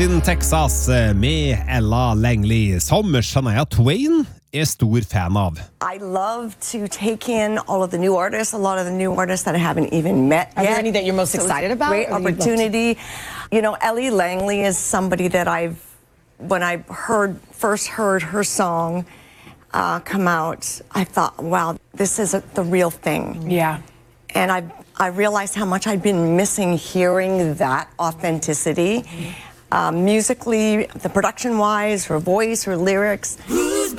Texas med Ella Langley, som Shania Twain stor fan av. I love to take in all of the new artists, a lot of the new artists that I haven't even met yet. Are there any that you're most excited about? Great opportunity. You know, Ellie Langley is somebody that when I first heard her song come out, I thought, wow, this is the real thing. Yeah. And I realized how much I'd been missing hearing that authenticity. Musically, the production-wise, her voice, her lyrics.